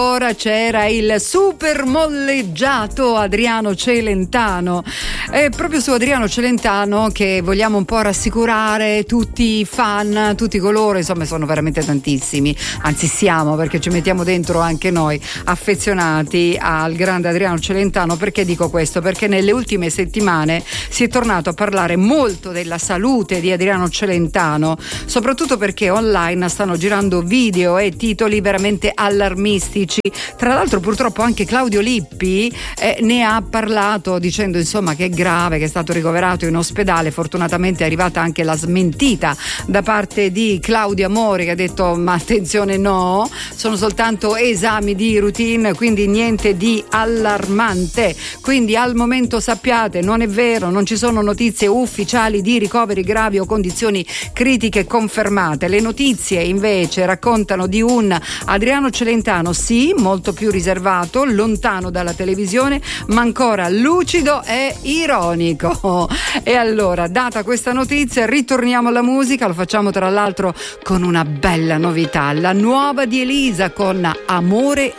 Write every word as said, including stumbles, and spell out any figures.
Ora c'era il super molleggiato Adriano Celentano. È proprio su Adriano Celentano che vogliamo un po' rassicurare tutti i fan, tutti coloro, insomma sono veramente tantissimi, anzi siamo, perché ci mettiamo dentro anche noi, affezionati al grande Adriano Celentano. Perché dico questo? Perché nelle ultime settimane si è tornato a parlare molto della salute di Adriano Celentano, soprattutto perché online stanno girando video e titoli veramente allarmistici. Tra l'altro purtroppo anche Claudio Lippi eh, ne ha parlato dicendo insomma che è grave, che è stato ricoverato in ospedale. Fortunatamente è arrivata anche la smentita da parte di Claudio Amore, che ha detto ma attenzione, no, sono soltanto esami di routine, quindi niente di allarmante. Quindi al momento sappiate, non è vero, non ci sono notizie ufficiali di ricoveri gravi o condizioni critiche confermate. Le notizie invece raccontano di un Adriano Celentano sì molto più riservato, lontano dalla televisione, ma ancora lucido e ironico. E allora, data questa notizia, ritorniamo alla musica. Lo facciamo tra l'altro con una bella novità, la nuova di Elisa con Amore